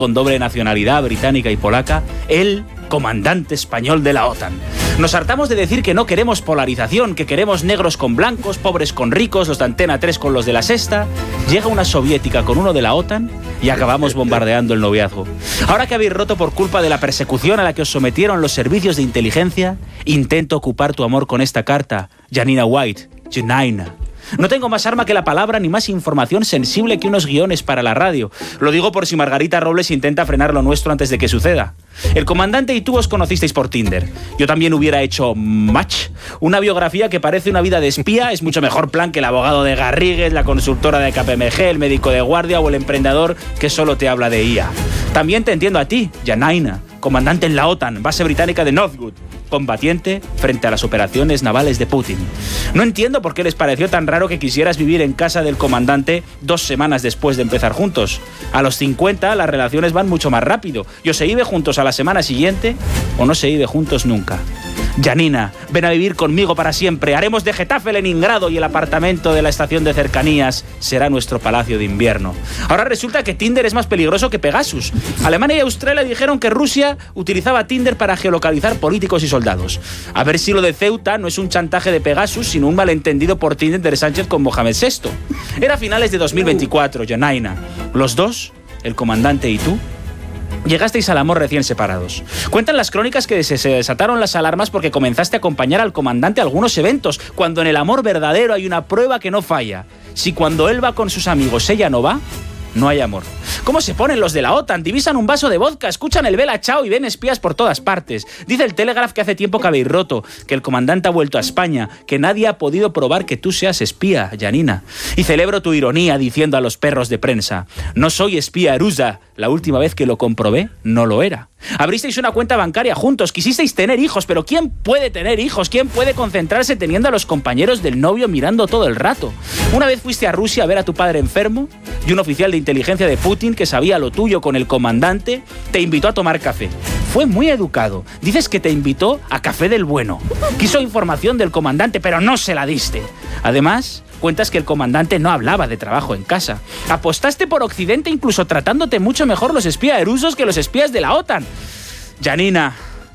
con doble nacionalidad británica y polaca, el comandante español de la OTAN. Nos hartamos de decir que no queremos polarización, que queremos negros con blancos, pobres con ricos, los de Antena 3 con los de La Sexta. Llega una soviética con uno de la OTAN y acabamos bombardeando el noviazgo. Ahora que habéis roto por culpa de la persecución a la que os sometieron los servicios de inteligencia, intento ocupar tu amor con esta carta, Janina White, Janina. No tengo más arma que la palabra ni más información sensible que unos guiones para la radio. Lo digo por si Margarita Robles intenta frenar lo nuestro antes de que suceda. El comandante y tú os conocisteis por Tinder. Yo también hubiera hecho Match. Una biografía que parece una vida de espía es mucho mejor plan que el abogado de Garrigues, la consultora de KPMG, el médico de guardia o el emprendedor que solo te habla de IA. También te entiendo a ti, Janina, comandante en la OTAN, base británica de Northwood, combatiente frente a las operaciones navales de Putin. No entiendo por qué les pareció tan raro que quisieras vivir en casa del comandante 2 semanas después de empezar juntos. A los 50 las relaciones van mucho más rápido y o se vive juntos a la semana siguiente o no se vive juntos nunca. Janina, ven a vivir conmigo para siempre. Haremos de Getafe Leningrado y el apartamento de la estación de cercanías será nuestro palacio de invierno. Ahora resulta que Tinder es más peligroso que Pegasus. Alemania y Australia dijeron que Rusia utilizaba Tinder para geolocalizar políticos y soldados. A ver si lo de Ceuta no es un chantaje de Pegasus, sino un malentendido por Tinder de Sánchez con Mohamed VI. Era finales de 2024, Janina. Los dos, el comandante y tú, llegasteis al amor recién separados. Cuentan las crónicas que se desataron las alarmas porque comenzaste a acompañar al comandante a algunos eventos, cuando en el amor verdadero hay una prueba que no falla. Si cuando él va con sus amigos ella no va, no hay amor. ¿Cómo se ponen los de la OTAN? Divisan un vaso de vodka, escuchan el Bella Ciao y ven espías por todas partes. Dice el Telegraph que hace tiempo que habéis roto, que el comandante ha vuelto a España, que nadie ha podido probar que tú seas espía, Janina. Y celebro tu ironía diciendo a los perros de prensa: no soy espía rusa, la última vez que lo comprobé no lo era. Abristeis una cuenta bancaria juntos, quisisteis tener hijos, pero ¿quién puede tener hijos? ¿Quién puede concentrarse teniendo a los compañeros del novio mirando todo el rato? Una vez fuiste a Rusia a ver a tu padre enfermo y un oficial de inteligencia de Putin que sabía lo tuyo con el comandante te invitó a tomar café. Fue muy educado. Dices que te invitó a café del bueno. Quiso información del comandante, pero no se la diste. Además, cuentas que el comandante no hablaba de trabajo en casa. Apostaste por Occidente incluso tratándote mucho mejor los espías rusos que los espías de la OTAN. Janina,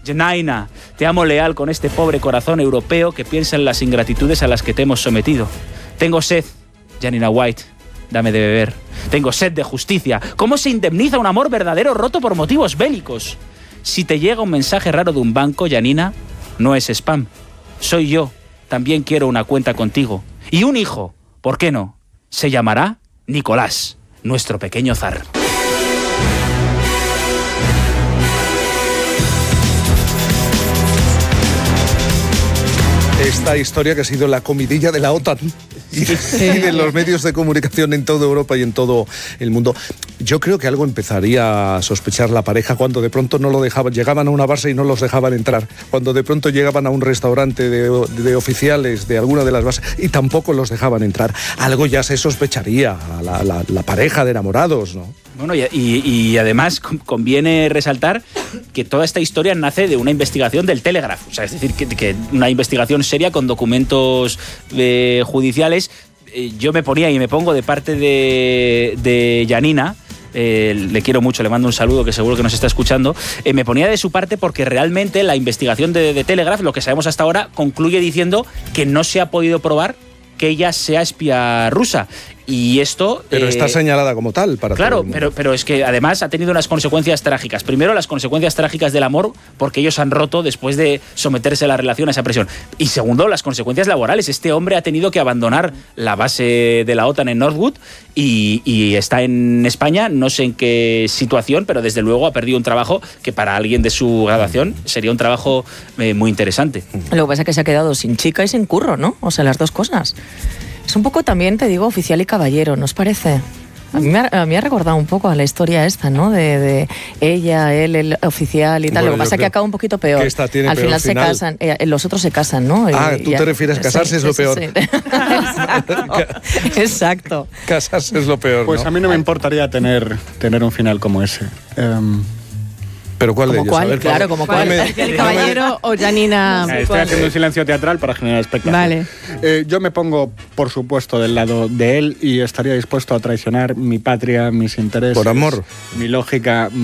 te amo leal con este pobre corazón europeo que piensa en las ingratitudes a las que te hemos sometido. Tengo sed, Janina White. Dame de beber. Tengo sed de justicia. ¿Cómo se indemniza un amor verdadero roto por motivos bélicos? Si te llega un mensaje raro de un banco, Janina, no es spam. Soy yo. También quiero una cuenta contigo. Y un hijo. ¿Por qué no? Se llamará Nicolás, nuestro pequeño zar. Esta historia que ha sido la comidilla de la OTAN y de los medios de comunicación en toda Europa y en todo el mundo. Yo creo que algo empezaría a sospechar la pareja cuando de pronto no lo dejaban, llegaban a una base y no los dejaban entrar, cuando de pronto llegaban a un restaurante de oficiales de alguna de las bases y tampoco los dejaban entrar. Algo ya se sospecharía, la pareja de enamorados, ¿no? Bueno, y además conviene resaltar que toda esta historia nace de una investigación del Telegraph. O sea, es decir, que una investigación seria con documentos judiciales. Yo me ponía y me pongo de parte de Janina. Le quiero mucho, le mando un saludo que seguro que nos está escuchando. Me ponía de su parte porque realmente la investigación de Telegraph, lo que sabemos hasta ahora, concluye diciendo que no se ha podido probar que ella sea espía rusa. Y esto... Pero está señalada como tal para claro, todo el mundo. pero es que además ha tenido unas consecuencias trágicas. Primero, las consecuencias trágicas del amor, porque ellos han roto después de someterse a la relación a esa presión. Y segundo, las consecuencias laborales. Este hombre ha tenido que abandonar la base de la OTAN en Northwood y está en España, no sé en qué situación, pero desde luego ha perdido un trabajo que para alguien de su graduación sería un trabajo muy interesante. Lo que pasa es que se ha quedado sin chica y sin curro, ¿no? O sea, las dos cosas. Es un poco también, te digo, oficial y caballero, ¿no os parece? A mí me ha recordado un poco a la historia esta, ¿no? De ella, él, el oficial y tal. Bueno, lo que pasa es que acaba un poquito peor. Al final se casan, los otros se casan, ¿no? ¿Tú te refieres a casarse? Sí, es lo peor. Sí. Exacto. Casarse es lo peor, ¿no? Pues a mí no me importaría tener un final como ese. ¿Pero cuál de ellos? ¿Cuál? A ver, claro, como cuál. ¿El caballero o Janina? Estoy haciendo un silencio teatral para generar expectativa. Vale. Yo me pongo, por supuesto, del lado de él y estaría dispuesto a traicionar mi patria, mis intereses. Por amor. Mi lógica.